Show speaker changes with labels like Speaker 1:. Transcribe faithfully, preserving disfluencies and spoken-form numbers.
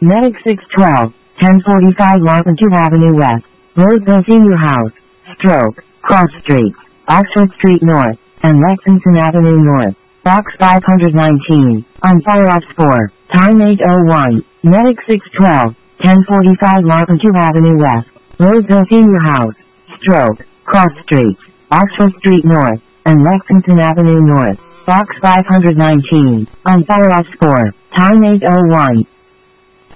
Speaker 1: Medic six twelve, ten forty-five Larpenteur Avenue West, Roseville Senior House, Stroke, Cross Street, Oxford Street North, and Lexington Avenue North, Box five nineteen, on fire off four, time eight oh one, Medic six twelve, ten forty-five Larpenteur Avenue West, Roseville Senior House, Stroke, Cross Street, Oxford Street North, and Lexington Avenue North, Box five nineteen, on fire off four, time eight oh one.